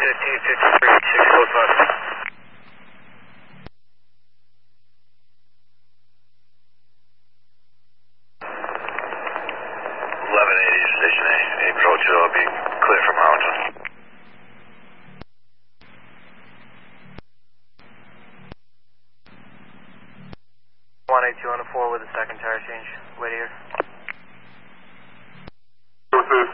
Station A. Approach will be clear from Harlingen. 182 on the 4 with a second tire change. Wait here.